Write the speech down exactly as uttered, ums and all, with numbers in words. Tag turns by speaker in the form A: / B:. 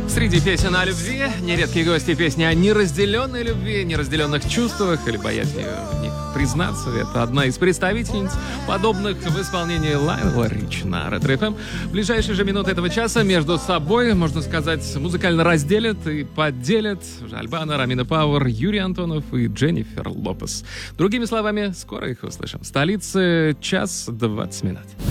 A: Среди песен о любви нередкие гости песни о неразделенной любви, неразделенных чувствах или боязни в них признаться. Это одна из представительниц подобных в исполнении Лайла Рич на Ретро-эф эм. В ближайшие же минуты этого часа между собой, можно сказать, музыкально разделят и поделят Альбана, Ромина Пауэр, Юрий Антонов и Дженнифер Лопес. Другими словами, скоро их услышим. В столице час двадцать минут.